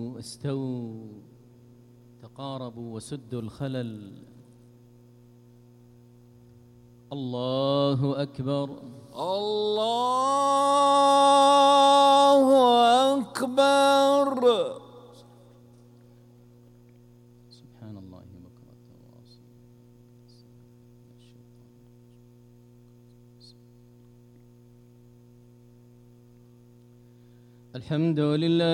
استووا تقاربوا وسدوا الخلل. الله أكبر الله أكبر. سبحان الله بكرة وأصيلا. الحمد لله.